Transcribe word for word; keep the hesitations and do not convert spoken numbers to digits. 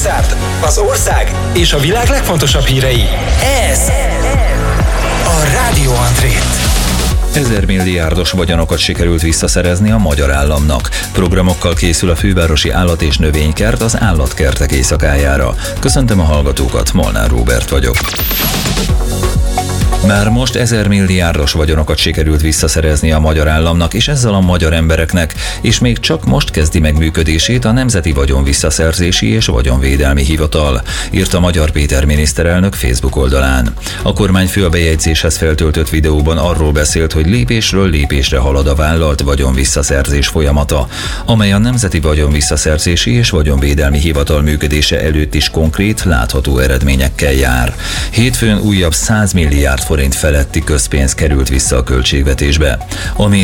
Stuttgart, az ország és a világ legfontosabb hírei. Ez a Rádió André. Ezer milliárdos vagyonokat sikerült visszaszerezni a magyar államnak. Programokkal készül a fővárosi állat- és növénykert az állatkertek éjszakájára. Köszöntöm a hallgatókat, Molnár Róbert vagyok. Már most ezer milliárdos vagyonokat sikerült visszaszerezni a magyar államnak és ezzel a magyar embereknek, és még csak most kezdi meg működését a Nemzeti Vagyonvisszaszerzési és Vagyonvédelmi Hivatal, írta Magyar Péter miniszterelnök Facebook oldalán. A kormányfő a bejegyzéshez feltöltött videóban arról beszélt, hogy lépésről lépésre halad a vállalt vagyonvisszaszerzés folyamata, amely a Nemzeti Vagyonvisszaszerzési és Vagyonvédelmi Hivatal működése előtt is konkrét, látható eredményekkel jár. Hétfőn újabb száz milliárd forint feletti közpénz került vissza a költségvetésbe. Ami